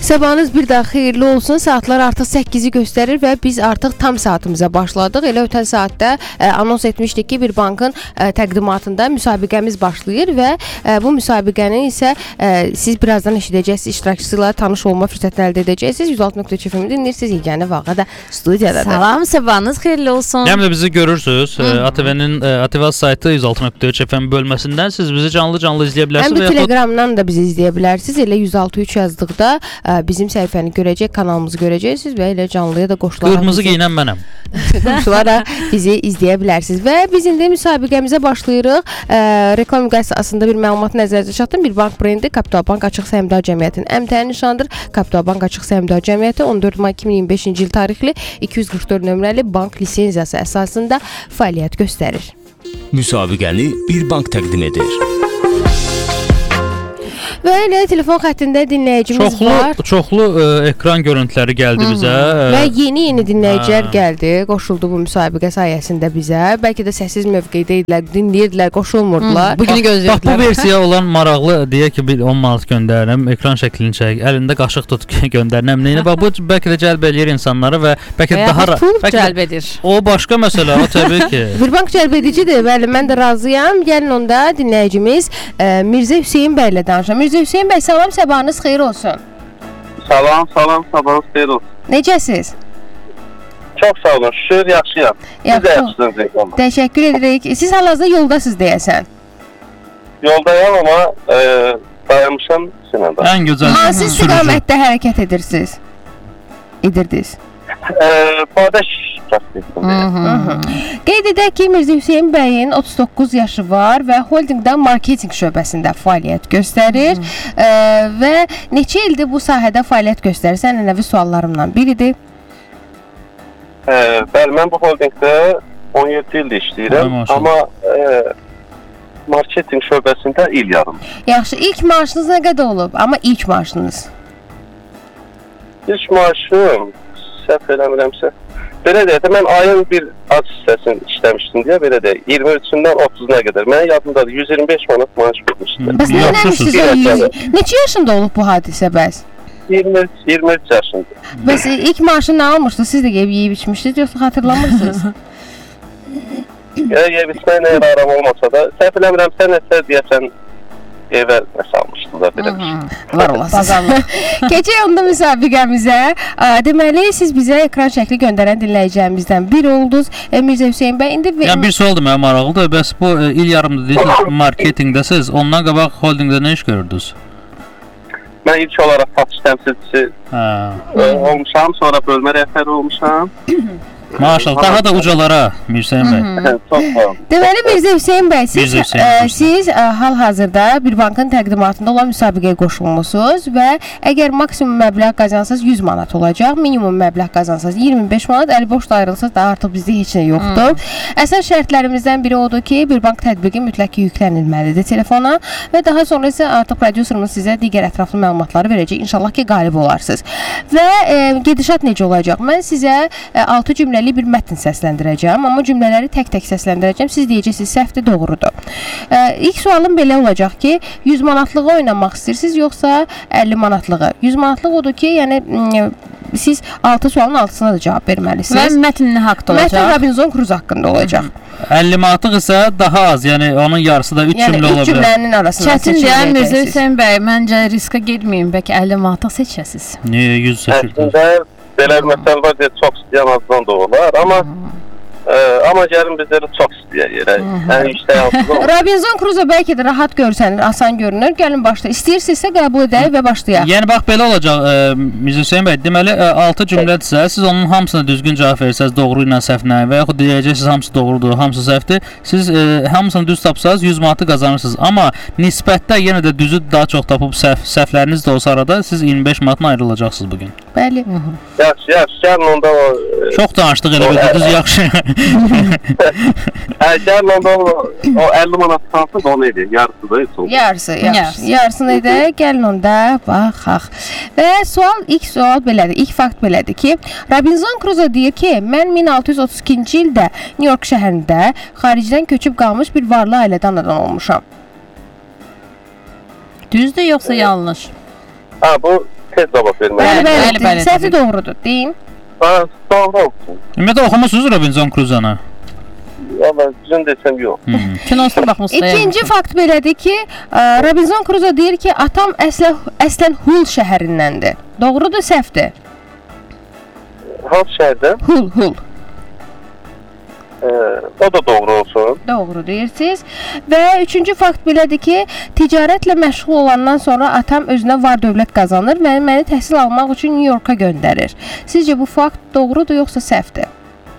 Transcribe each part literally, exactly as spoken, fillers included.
Sabahınız bir daha xeyirli olsun. Saatlar artıq səkkizi göstərir və biz artıq tam saatımıza başladıq. Elə ötən saatdə ə, anons etmişdik ki, bir bankın ə, təqdimatında müsabiqəmiz başlayır və ə, bu müsabiqəni isə ə, siz birazdan eşidəcəksiniz, iştirakçılarla tanış olma fürsətini əldə edəcəksiniz. yüz altı nöqtə üç F M dinləyirsiniz. Yeganə Vaqa da studiyadadır. Salam, sabahınız xeyirli olsun. Həm də bizi görürsünüz. A T V-nin A T V saytı yüz altı nöqtə üç F M bölməsindən siz bizi canlı-canlı izləyə bilərsiniz. Həm də Telegramdan da bizi izləyə bilərsiniz. Elə yüz altı üç yazdıqda bizim səhifəni görəcək, kanalımızı görəcəksiniz və elə canlıya da qoşularaq qırmızı geyinən mənəm. Qoşularaq bizi izləyə bilərsiniz. Və biz indi müsabiqəmizə başlayırıq. E, reklam müqayisəsində bir məlumat nəzərinizə çatdım. Bir bank brendi Kapital Bank Açıq Səhmdar Cəmiyyətinin əmtəyi nişanıdır. Kapital Bank Açıq Səhmdar Cəmiyyəti on dörd may iki min iyirmi beşinci il tarixli iki yüz qırx dörd nömrəli bank lisenziyası əsasında fəaliyyət göstərir. Müsabiqəni bir bank təqdim edir. Və elə telefon xəttində dinləyicimiz çoxlu, var. Çoxlu ə, ekran görüntüləri gəldi Hı -hı. bizə. Və yeni-yeni dinləyicilər hə. gəldi, qoşuldu bu müsabiqə sayəsində bizə. Bəlkə də səssiz mövqedə idilər, dinləyirdilər, qoşulmurdular. Bugünü gözləyirdilər. Bax, bu versiya olan maraqlı, deyək ki, bir on manat göndərirəm, ekran şəklini çək, əlində qaşıq tut göndərirəm. Nəyinə? Bax, bu bəlkə də cəlb eləyir insanları və bəlkə də daha bəlkə cəlb edir. O başqa məsələ, o təbii ki. Bir bank cəlb edicidir, bəli, mən də razıyam. Gəlin onda dinləyicimiz ə, Mirzə Hüseyn bəy ilə danışaq. Mirzə Hüseyn bəy, salam, sabahınız xeyir olsun. Salam, salam, sabahınız xeyir olsun. Necəsiz? Çox sağ olun, şükür, yaxşıyam. Siz də yaxşısınız reklamda. Təşəkkür edirik. Siz hal-hazırda yoldasınız deyəsən. Yoldayam, amma e, dayanmışam sinədə. Ən gözəl. Hansı istiqamətdə hərəkət edirsiniz? Edirdiniz? E, Badəş kəsdim. Qeyd edək ki, Mirzə Hüseyn bəyin otuz doqquz yaşı var və holdingdən marketinq şöbəsində fəaliyyət göstərir e, və neçə ildir bu sahədə fəaliyyət göstərirsə, ənənəvi suallarımdan biridir. E, bəli, mən bu holdingdə on yeddi ildir işləyirəm, amma e, marketinq şöbəsində il yarım. Yaxşı, ilk maaşınız nə qədər olub? Amma ilk maaşınız? İlk maaşım, səhv eləmirəmsə, belə deyək də, mən ayın bir az hissəsini işləmişdim deyə, belə deyək, iyirmi üçündən otuzuna qədər. Mənim yadımdadır, yüz iyirmi beş manat maaş vermişdim. Bəs nə eləmişsiniz? Neçə yaşında olub bu hadisə bəs? iyirmi üç, iyirmi üç yaşında. Bəs ilk maaşı nə almışdınız? Siz də yeyib yeyib içmişdiniz, yoxsa xatırlamırsınız? Yeyib içmək nə aram olmasa da, səhv eləmirəmsə nəsə deyəsən, evə nəsə almışdılar, belə bir şey. Var olasınız. Keçək onda müsabiqəmizə. Deməli, siz bizə ekran şəkli göndərən dinləyicilərimizdən biri oldunuz. E, Mirzə Hüseyn bəy, indi... Yəni, bir sualdır mənə maraqlıdır. Bəs bu e, il yarımdır deyirsiniz, marketingdəsiz. Ondan qabaq holdingdə nə iş görürdünüz? Mən ilk olaraq satış təmsilçisi e, olmuşam, sonra bölmə rəhbəri olmuşam. Maşallah, daha da ucalara Mirzə Hüseyn bəy. Çox sağ olun. Deməli, Mirzə Hüseyn bəy, siz, Hüseyn, ə, siz ə, hal-hazırda bir bankın təqdimatında olan müsabiqəyə qoşulmusunuz və əgər maksimum məbləğ qazansanız yüz manat olacaq, minimum məbləğ qazansanız iyirmi beş manat, əli boş da ayrılsanız da artıq bizdə heç nə yoxdur. Hı. Əsas şərtlərimizdən biri odur ki, bir bank tətbiqi mütləq yüklənilməlidir telefona və daha sonra isə artıq prodüserimiz sizə digər ətraflı məlumatları verəcək. İnşallah ki, qalib olarsınız. Və ə, gedişat necə olacaq? Mən sizə ə, altı cümləli bir mətn səsləndirəcəm, amma cümlələri tək-tək səsləndirəcəm. Siz deyəcəksiniz, səhvdir, doğrudur. Ə, ilk sualım belə olacaq ki, yüz manatlığı oynamaq istəyirsiniz, yoxsa əlli manatlığı? yüz manatlıq odur ki, yəni ə, siz altı sualın altısına da cavab verməlisiniz. Və mətn haqda olacaq. Mətn Robinson Crusoe haqqında olacaq. əlli manatlıq isə daha az, yəni onun yarısı da üç yəni, cümlə ola bilər. Yəni üç cümlənin arasında çətin deyən Mirzə Hüseyn bəy, məncə riskə getməyin, bəlkə əlli manatlıq seçəsiniz. Niyə yüz seçirdiniz? Əslində, belə bir məsələ var deyə çox istəyən azdan da olar, amma ə, amma gəlin bizləri çox istəyək. Yəni yüksək altında. Robinson Crusoe bəlkə də rahat görsənir, asan görünür. Gəlin başla. İstəyirsinizsə qəbul edək və başlayaq. Yəni bax belə olacaq ə, Mirzə Hüseyn bəy. Deməli ə, altı cümlədirsə, siz onun hamısına düzgün cavab versəz, doğru ilə səhvlə və yaxud deyəcəksiniz hamısı doğrudur, hamısı səhvdir. Siz ə, hamısını düz tapsaz yüz manatı qazanırsınız. Amma nisbətdə yenə də düzü daha çox tapıb səhv, səhvləriniz də olsa arada siz iyirmi beş manatdan ayrılacaqsınız bu gün. Bəli. Yaxşı, yaxşı. Gəlin onda o... Çox danışdıq elə bir də, düz yaxşı. Hə, gəlin onda o, o əlli manat kalsın da onu edək. Yarısı da heç oldu. Yarısı, yarısı. Yarısını edək. Gəlin onda baxaq. Və sual, ilk sual belədir. İlk fakt belədir ki, Robinson Crusoe deyir ki, mən min altı yüz otuz ikinci ildə New York şəhərində xaricdən köçüb qalmış bir varlı ailədən anadan olmuşam. Düzdür yoxsa yanlış? Ha, bu tez cavab vermək. Bəli, bəli, bəli, bəli, səhvi tabii. doğrudur. Deyin. Ha, doğru olsun. Ümumiyyətlə oxumusunuz Robinson Crusoe-nu? Valla düzün desəm yox. Kinosuna baxmısınız. İkinci fakt belədir ki, ə, Robinson Crusoe deyir ki, atam əslən əslən Hull şəhərindəndir. Doğrudur, səhvdir? Hansı şəhərdən? Hull, Hull. Ee, o da doğru olsun. Doğru deyirsiniz. Və üçüncü fakt belədir ki, ticarətlə məşğul olandan sonra atam özünə var-dövlət qazanır və məni təhsil almaq üçün New Yorka göndərir. Sizcə bu fakt doğrudur yoxsa səhvdir?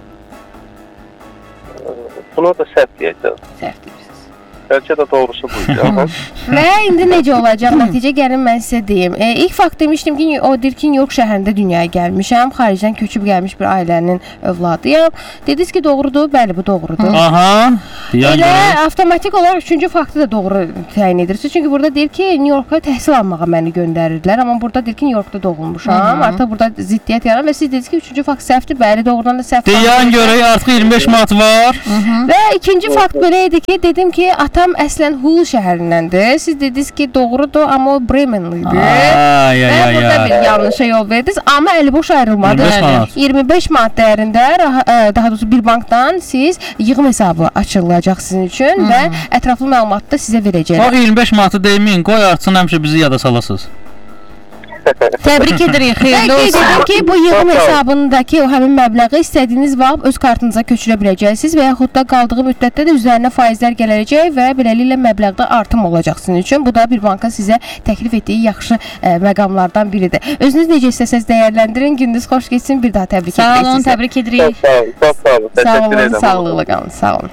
Buna da səhv deyəcəm. Səhv deyirsiniz. Bəlkə də doğrusu buydu. Və indi necə olacaq nəticə gəlin mən sizə deyim. E, ilk fakt demişdim ki, o deyir ki, New York şəhərində dünyaya gəlmişəm, xaricdən köçüb gəlmiş bir ailənin övladıyam. Dediniz ki, doğrudur, bəli bu doğrudur. Aha. Deyən Elə görə. avtomatik olaraq üçüncü faktı da doğru təyin edirsiniz. Çünki burada deyir ki, New Yorka təhsil almağa məni göndərirdilər, amma burada deyir ki, New Yorkda doğulmuşam. Artıq burada ziddiyyət yaranır və siz dediniz ki, üçüncü fakt səhvdir. Bəli, doğrudan da səhv. Deyən görə artıq iyirmi beş manat var. Və ikinci fakt belə idi ki, dedim ki, atam əslən Hull şəhərindəndir. Siz dediniz ki, doğrudur, amma o Bremenli idi. Ay Və ay ay. burada bir ay. yanlışa yol verdiniz, amma əli boş ayrılmadı. iyirmi beş manat. iyirmi beş manat dəyərində, ra- daha doğrusu bir bankdan siz yığım hesabı açılacaq sizin üçün və ətraflı məlumatı da sizə O verəcəklər. iyirmi beş manatı deyin, qoy artsın həmişə bizi yada salasınız. Təbrik edirik. Və Xeyirli qeyd olsun. edim ki, bu yığım hesabındakı o həmin məbləği istədiyiniz vaxt öz kartınıza köçürə biləcəksiniz və yaxud da qaldığı müddətdə də üzərinə faizlər gələcək və beləliklə məbləğdə artım olacaq sizin üçün. Bu da bir bankın sizə təklif etdiyi yaxşı ə, məqamlardan biridir. Özünüz necə istəsəz dəyərləndirin. Gününüz xoş keçsin. Bir daha təbrik Sağ edirik olun, sizi. təbrik Çok edirik. sağ olun. Çok sağ olun. Sağ Teşekkür olun, ederim. sağlıqla qalın. Sağ olun.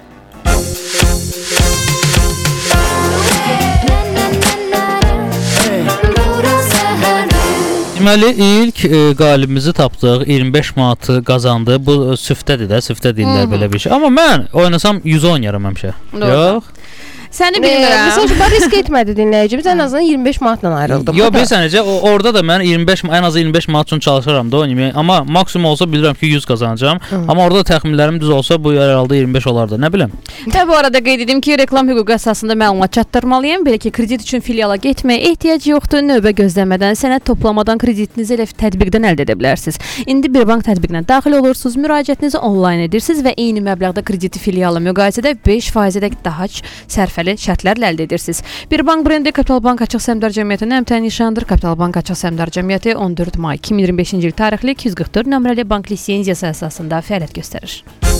Deməli ilk e, qalibimizi tapdıq. iyirmi beş manatı qazandı. Bu e, süftədir də, süftə deyirlər belə bir şey. Amma mən oynasam yüz oynayaram həmişə. Yox. Səni Məsəl bilmirəm. üçün risk etmədi dinləyicimiz. Ən azından iyirmi beş manatla ayrıldı. Yox, bilirsən necə? O- Orada da mən iyirmi beş ən az iyirmi beş manat üçün çalışıram da oynamaya. Amma maksimum olsa bilirəm ki yüz qazanacağam. Amma orada təxminlərim düz olsa bu herhalde iyirmi beş olardı. Nə bilim. Və bu arada qeyd edim ki, reklam hüququ əsasında məlumat çatdırmalıyam. Belə ki, kredit üçün filiala getməyə ehtiyac yoxdur. Növbə gözləmədən, sənəd toplamadan kreditinizi elə tətbiqdən əldə edə bilərsiniz. İndi bir bank tətbiqinə daxil olursunuz, müraciətinizi onlayn edirsiniz və eyni məbləğdə krediti filiala müqayisədə beş faizədək daha sərfəli şərtlərlə əldə edirsiniz. Bir bank brendi Kapital Bank Açıq Səhmdar Cəmiyyətinin əmtəyi nişanıdır. Kapital Bank Açıq Səhmdar Cəmiyyəti on dörd may iki min iyirmi beşinci il tarixli iki yüz qırx dörd nömrəli bank lisenziyası əsasında fəaliyyət göstərir.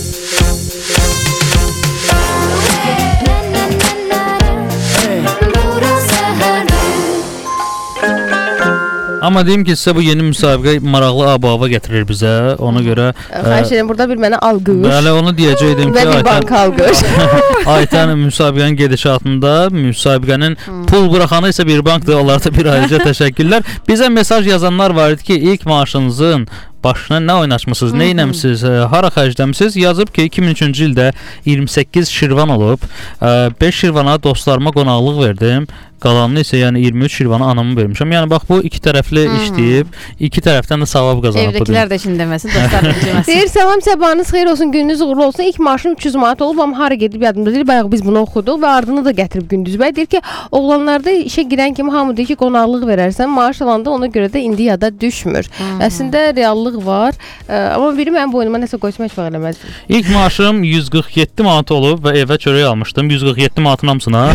Amma deyim ki, sizə bu yeni müsabiqə maraqlı ab-hava gətirir bizə. Ona görə Xahiş edirəm, burada bir mənə alqış. Bəli, onu deyəcəydim Və ki, bir bank alqış. Aytən müsabiqənin gedişatında müsabiqənin pul buraxanı isə bir bankdır. Onlara da bir ayrıca təşəkkürlər. Bizə mesaj yazanlar var idi ki, ilk maaşınızın başına nə oynaşmısınız, nə eləmisiniz, hara xərcləmisiniz? Yazıb ki, iki min üçüncü ildə iyirmi səkkiz şirvan olub. beş şirvana dostlarıma qonaqlıq verdim. Qalanını isə yəni iyirmi üç şirvana anamı vermişəm. Yəni bax bu iki tərəfli işləyib, iki tərəfdən də savab qazanıb. Evdəkilər də şimdi deməsin, dostlar da bilməsin. Deyir, salam, sabahınız xeyir olsun, gününüz uğurlu olsun. İlk maaşım üç yüz manat olub, amma hara gedib yadımda deyil. Bayaq biz bunu oxuduq və ardını da gətirib Gündüz bəy. Deyir ki, oğlanlarda işə girən kimi hamı deyir ki, qonaqlıq verərsən, maaş alanda ona görə də indi yada düşmür. Əslində reallıq var, amma biri mənim boynuma nəsə qoymaq heç vaxt eləməzdim. İlk maaşım yüz qırx yeddi manat olub və evə çörək almışdım. yüz qırx yeddi manatın hamısına.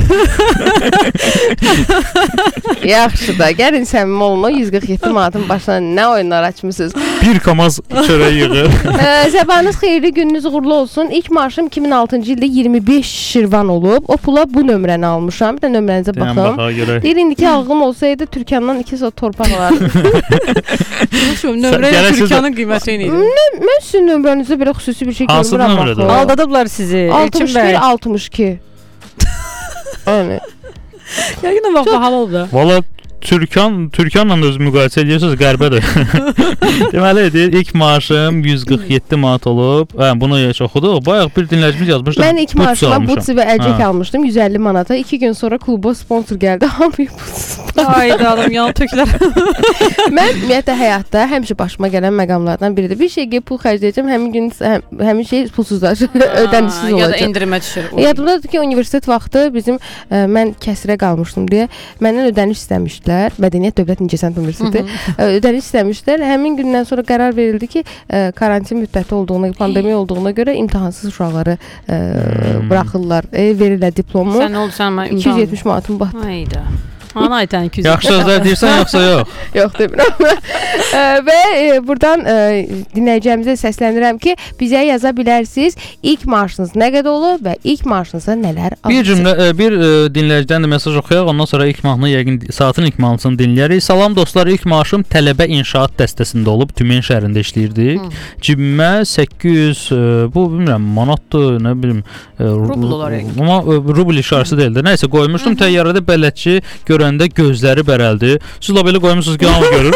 Yaxşı da, gəlin səmimi olun, o yüz qırx yeddi manatın başına nə oyunlar açmısınız? Bir kamaz çörək yığır. Sabahınız xeyirli, gününüz uğurlu olsun. İlk maaşım iki min altıncı ildə iyirmi beş şirvan olub. O pula bu nömrəni almışam. Bir də nömrənizə baxım. Deyir, indiki alğım olsaydı Türkandan iki sot torpaq alardım. Nömrə Türkanın qiyməti nə idi? Mən sizin nömrənizdə belə xüsusi bir şey Hansı görmürəm. nömrədir? axı. Aldadıblar sizi. altmış bir altmış iki. Yəni. Yəqin vaxt bahalı oldu da. Valla Türkan, Türkanla öz müqayisə edirsiniz, qərbədir. Deməli, deyir, ilk maaşım yüz qırx yeddi manat olub. Hə, bunu heç oxuduq. Bayaq bir dinləyicimiz yazmışdı. Mən ilk maaşıma butsi və əlcək Hə. almışdım yüz əlli manata. iki gün sonra kluba sponsor gəldi. Hamıya butsi. Ayda adam yan töklər. Mən ümumiyyətlə həyatda həmişə başıma gələn məqamlardan biridir. Bir şeyə pul xərcləyəcəm, həmin gün həm, həmin şey pulsuzlaşır, ödənişsiz Ya da olacaq. endirimə düşür. Yadımdadır ki, universitet vaxtı bizim ə, mən kəsirə qalmışdım deyə məndən ödəniş istəmişdilər. istəmişdilər. Mədəniyyət Dövlət İncəsənət Universiteti ödəniş istəmişdilər. Həmin gündən sonra qərar verildi ki, ə, karantin müddəti olduğuna, pandemiya olduğuna görə imtahansız uşaqları ə, buraxırlar, e, verirlər diplomu. Sən nə oldu sən mən iki yüz yetmiş manatım batdı. Hayda. Ana aytan iki yüz. Yaxşı sözlər deyirsən yoxsa yox? Yox demirəm. Ə, və e, buradan e, dinləyicimizə səslənirəm ki, bizə yaza bilərsiniz ilk maaşınız nə qədər olub və ilk maaşınıza nələr alırsınız. Bir cümlə e, bir e, dinləyicidən də mesaj oxuyaq, ondan sonra ilk mahnını yəqin saatın ilk mahnısını dinləyərik. Salam dostlar, ilk maaşım tələbə inşaat dəstəsində olub, Tümen şəhərində işləyirdik. Hmm. Cibimə səkkiz yüz e, bu bilmirəm manatdır, nə bilim e, rubl olaraq. Amma e, rubl işarəsi deyildi. Nəysə qoymuşdum təyyarədə, bələdçi görəndə gözləri bərəldi. Siz də belə qoymusunuz ki, hamı görür.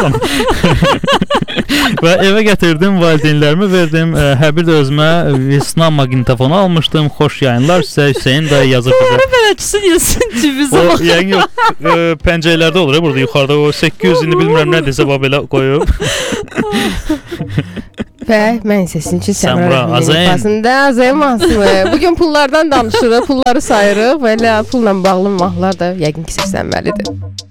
Və evə gətirdim, valideynlərimi verdim. E, hər bir də özümə Vesna maqnitofonu almışdım. Xoş yayınlar sizə. Hüseyn də yazıb bizə. Bələdçisi yesin cibizə. O yəni yox, e, pəncərələrdə olur ya, burada yuxarıda o səkkiz yüz indi bilmirəm nədirsə bax belə qoyub. Və mən isə sizin üçün Səmra Azayın Azayın bugün pullardan danışırıq, pulları sayırıq və elə pulla bağlı mahnılar da yəqin ki səslənməlidir.